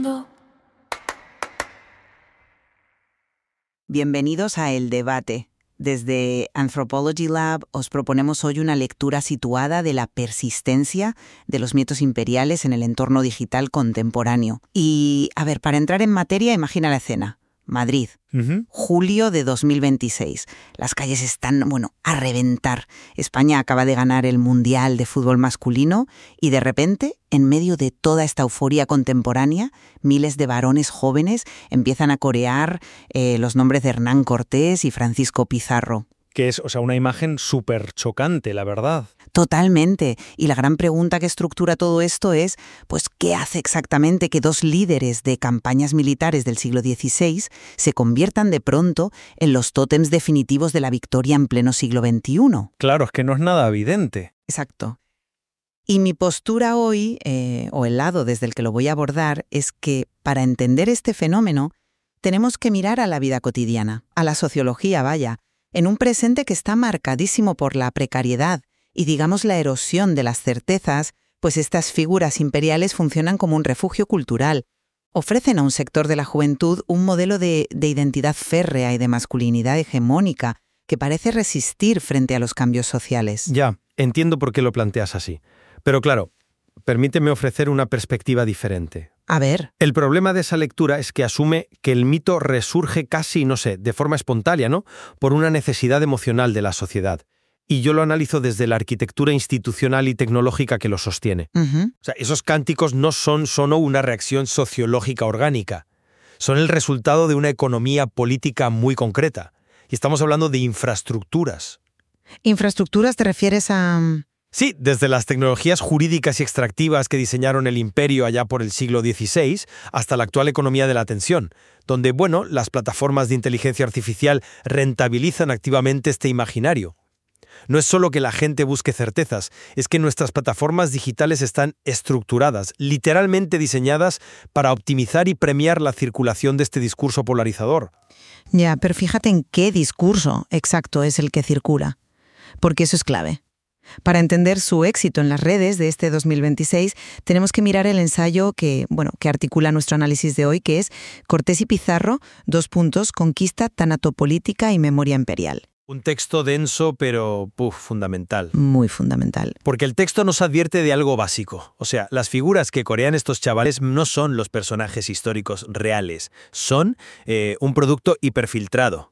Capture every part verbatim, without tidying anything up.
Bienvenidos a El Debate. Desde Anthropology Lab os proponemos hoy una lectura situada de la persistencia de los mitos imperiales en el entorno digital contemporáneo. Y, a ver, para entrar en materia, imagina la escena. Madrid, uh-huh. julio de dos mil veintiséis. Las calles están, bueno, a reventar. España acaba de ganar el Mundial de Fútbol Masculino y de repente, en medio de toda esta euforia contemporánea, miles de varones jóvenes empiezan a corear eh, los nombres de Hernán Cortés y Francisco Pizarro. Que es, o sea, una imagen súper chocante, la verdad. Totalmente. Y la gran pregunta que estructura todo esto es, pues, ¿qué hace exactamente que dos líderes de campañas militares del siglo dieciséis se conviertan de pronto en los tótems definitivos de la victoria en pleno siglo veintiuno? Claro, es que no es nada evidente. Exacto. Y mi postura hoy, eh, o el lado desde el que lo voy a abordar, es que para entender este fenómeno tenemos que mirar a la vida cotidiana, a la sociología, vaya, en un presente que está marcadísimo por la precariedad y, digamos, la erosión de las certezas, pues estas figuras imperiales funcionan como un refugio cultural. Ofrecen a un sector de la juventud un modelo de, de identidad férrea y de masculinidad hegemónica que parece resistir frente a los cambios sociales. Ya, entiendo por qué lo planteas así. Pero claro, permíteme ofrecer una perspectiva diferente. A ver. El problema de esa lectura es que asume que el mito resurge casi, no sé, de forma espontánea, ¿no? Por una necesidad emocional de la sociedad. Y yo lo analizo desde la arquitectura institucional y tecnológica que lo sostiene. Uh-huh. O sea, esos cánticos no son solo una reacción sociológica orgánica. Son el resultado de una economía política muy concreta. Y estamos hablando de infraestructuras. ¿Infraestructuras te refieres a...? Sí, desde las tecnologías jurídicas y extractivas que diseñaron el imperio allá por el siglo dieciséis hasta la actual economía de la atención, donde, bueno, las plataformas de inteligencia artificial rentabilizan activamente este imaginario. No es solo que la gente busque certezas, es que nuestras plataformas digitales están estructuradas, literalmente diseñadas para optimizar y premiar la circulación de este discurso polarizador. Ya, pero fíjate en qué discurso exacto es el que circula, porque eso es clave. Para entender su éxito en las redes de este dos mil veintiséis, tenemos que mirar el ensayo que, bueno, que articula nuestro análisis de hoy, que es Cortés y Pizarro, dos puntos, conquista, tanatopolítica y memoria imperial. Un texto denso, pero puf, fundamental. Muy fundamental. Porque el texto nos advierte de algo básico. O sea, las figuras que corean estos chavales no son los personajes históricos reales. Son eh, un producto hiperfiltrado.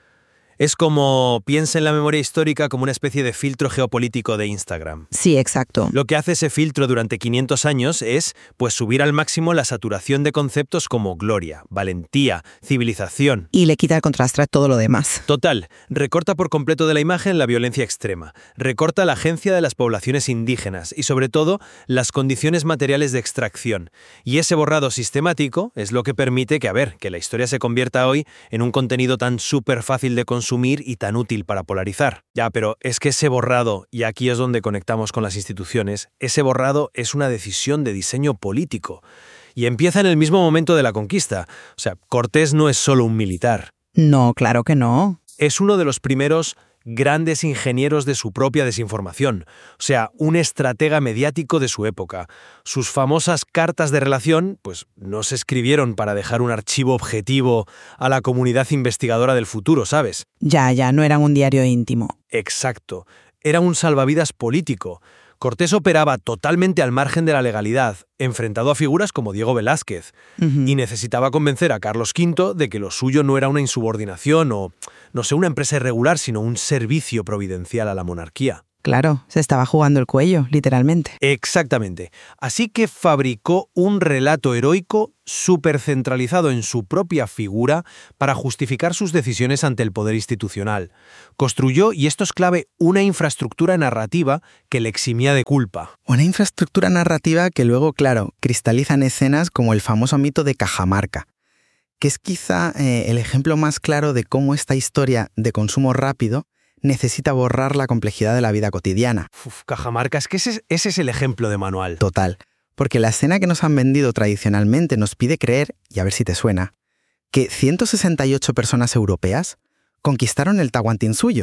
Es como, piensa en la memoria histórica como una especie de filtro geopolítico de Instagram. Sí, exacto. Lo que hace ese filtro durante quinientos años es, pues, subir al máximo la saturación de conceptos como gloria, valentía, civilización. Y le quita el contraste a todo lo demás. Total, recorta por completo de la imagen la violencia extrema, recorta la agencia de las poblaciones indígenas y, sobre todo, las condiciones materiales de extracción. Y ese borrado sistemático es lo que permite que, a ver, que la historia se convierta hoy en un contenido tan súper fácil de consumir y tan útil para polarizar. Ya, pero es que ese borrado, y aquí es donde conectamos con las instituciones, ese borrado es una decisión de diseño político. Y empieza en el mismo momento de la conquista. O sea, Cortés no es solo un militar. No, claro que no. Es uno de los primeros grandes ingenieros de su propia desinformación, o sea, un estratega mediático de su época. Sus famosas cartas de relación, pues, no se escribieron para dejar un archivo objetivo a la comunidad investigadora del futuro, ¿sabes? Ya, ya, no eran un diario íntimo. Exacto. Era un salvavidas político. Cortés operaba totalmente al margen de la legalidad, enfrentado a figuras como Diego Velázquez, Uh-huh. y necesitaba convencer a Carlos quinto de que lo suyo no era una insubordinación o, no sé, una empresa irregular, sino un servicio providencial a la monarquía. Claro, se estaba jugando el cuello, literalmente. Exactamente. Así que fabricó un relato heroico súper centralizado en su propia figura para justificar sus decisiones ante el poder institucional. Construyó, y esto es clave, una infraestructura narrativa que le eximía de culpa. Una infraestructura narrativa que luego, claro, cristaliza en escenas como el famoso mito de Cajamarca, que es quizá eh, el ejemplo más claro de cómo esta historia de consumo rápido necesita borrar la complejidad de la vida cotidiana. Uf, Cajamarca, es que ese, ese es el ejemplo de manual. Total. Porque la escena que nos han vendido tradicionalmente nos pide creer, y a ver si te suena, que ciento sesenta y ocho personas europeas conquistaron el Tahuantinsuyo,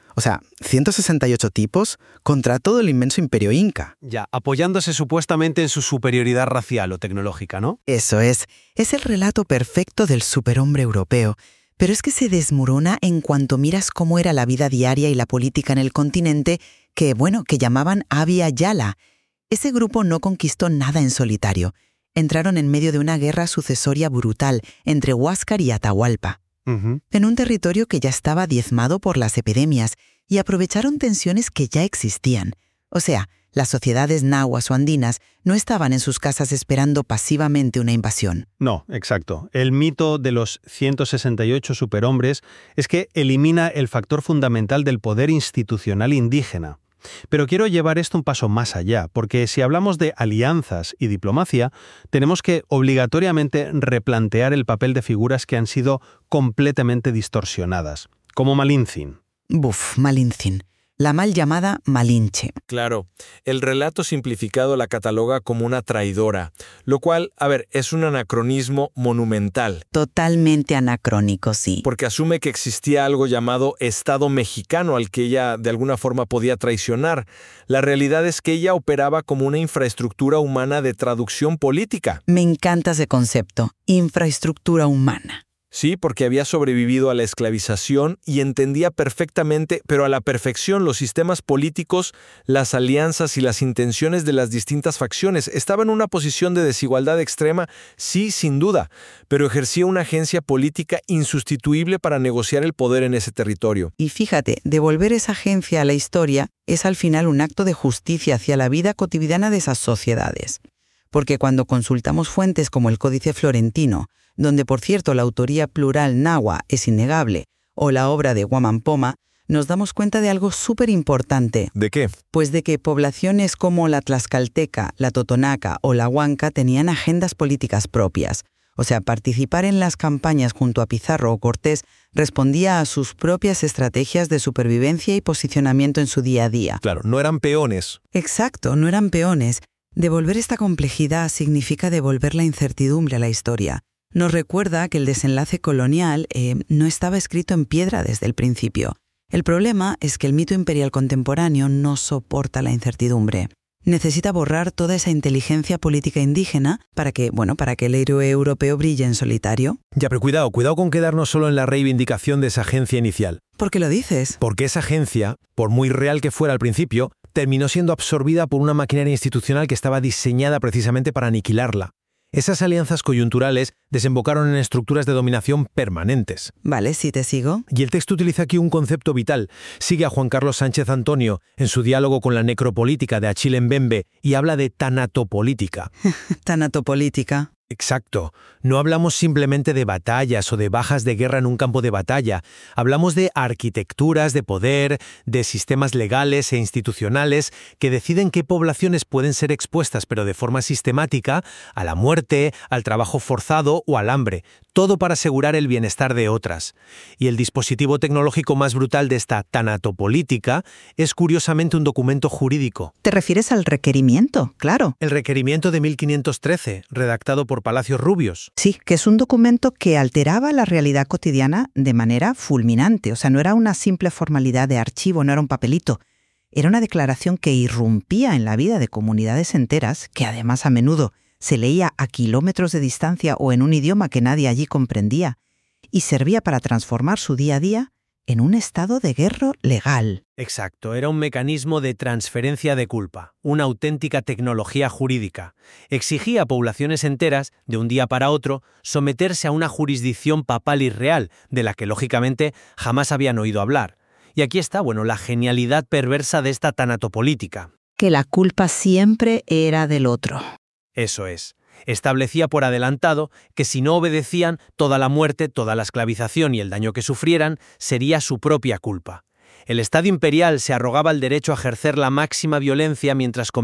O sea, ciento sesenta y ocho tipos contra todo el inmenso imperio inca. Ya, apoyándose supuestamente en su superioridad racial o tecnológica, ¿no? Eso es. Es el relato perfecto del superhombre europeo. Pero es que se desmorona en cuanto miras cómo era la vida diaria y la política en el continente que, bueno, que llamaban Abya Yala. Ese grupo no conquistó nada en solitario. Entraron en medio de una guerra sucesoria brutal entre Huáscar y Atahualpa, Uh-huh. en un territorio que ya estaba diezmado por las epidemias, y aprovecharon tensiones que ya existían. O sea, las sociedades nahuas o andinas no estaban en sus casas esperando pasivamente una invasión. No, exacto. El mito de los ciento sesenta y ocho superhombres es que elimina el factor fundamental del poder institucional indígena. Pero quiero llevar esto un paso más allá, porque si hablamos de alianzas y diplomacia, tenemos que obligatoriamente replantear el papel de figuras que han sido completamente distorsionadas, como Malintzin. Buf, Malintzin. La mal llamada Malinche. Claro, el relato simplificado la cataloga como una traidora, lo cual, a ver, es un anacronismo monumental. Totalmente anacrónico, sí. Porque asume que existía algo llamado Estado mexicano al que ella de alguna forma podía traicionar. La realidad es que ella operaba como una infraestructura humana de traducción política. Me encanta ese concepto, infraestructura humana. Sí, porque había sobrevivido a la esclavización y entendía perfectamente, pero a la perfección, los sistemas políticos, las alianzas y las intenciones de las distintas facciones. Estaba en una posición de desigualdad extrema, sí, sin duda, pero ejercía una agencia política insustituible para negociar el poder en ese territorio. Y fíjate, devolver esa agencia a la historia es al final un acto de justicia hacia la vida cotidiana de esas sociedades. Porque cuando consultamos fuentes como el Códice Florentino, donde por cierto la autoría plural nahua es innegable, o la obra de Guamán Poma, nos damos cuenta de algo súper importante. ¿De qué? Pues de que poblaciones como la tlaxcalteca, la totonaca o la huanca tenían agendas políticas propias. O sea, participar en las campañas junto a Pizarro o Cortés respondía a sus propias estrategias de supervivencia y posicionamiento en su día a día. Claro, no eran peones. Exacto, no eran peones. Devolver esta complejidad significa devolver la incertidumbre a la historia. Nos recuerda que el desenlace colonial eh, no estaba escrito en piedra desde el principio. El problema es que el mito imperial contemporáneo no soporta la incertidumbre. Necesita borrar toda esa inteligencia política indígena para que, bueno, para que el héroe europeo brille en solitario. Ya, pero cuidado, cuidado con quedarnos solo en la reivindicación de esa agencia inicial. ¿Por qué lo dices? Porque esa agencia, por muy real que fuera al principio, terminó siendo absorbida por una maquinaria institucional que estaba diseñada precisamente para aniquilarla. Esas alianzas coyunturales desembocaron en estructuras de dominación permanentes. Vale, sí te sigo. Y el texto utiliza aquí un concepto vital. Sigue a Juan Carlos Sánchez Antonio en su diálogo con la necropolítica de Achille Mbembe y habla de tanatopolítica. Tanatopolítica. Exacto. No hablamos simplemente de batallas o de bajas de guerra en un campo de batalla. Hablamos de arquitecturas de poder, de sistemas legales e institucionales que deciden qué poblaciones pueden ser expuestas, pero de forma sistemática, a la muerte, al trabajo forzado o al hambre. Todo para asegurar el bienestar de otras. Y el dispositivo tecnológico más brutal de esta tanatopolítica es curiosamente un documento jurídico. ¿Te refieres al requerimiento? Claro. El requerimiento de mil quinientos trece, redactado por Palacios Rubios. Sí, que es un documento que alteraba la realidad cotidiana de manera fulminante. O sea, no era una simple formalidad de archivo, no era un papelito. Era una declaración que irrumpía en la vida de comunidades enteras, que además a menudo se leía a kilómetros de distancia o en un idioma que nadie allí comprendía, y servía para transformar su día a día en un estado de guerra legal. Exacto, era un mecanismo de transferencia de culpa, una auténtica tecnología jurídica. Exigía a poblaciones enteras, de un día para otro, someterse a una jurisdicción papal irreal, de la que lógicamente jamás habían oído hablar. Y aquí está, bueno, la genialidad perversa de esta tanatopolítica. Que la culpa siempre era del otro. Eso es. Establecía por adelantado que si no obedecían, toda la muerte, toda la esclavización y el daño que sufrieran sería su propia culpa. El Estado imperial se arrogaba el derecho a ejercer la máxima violencia mientras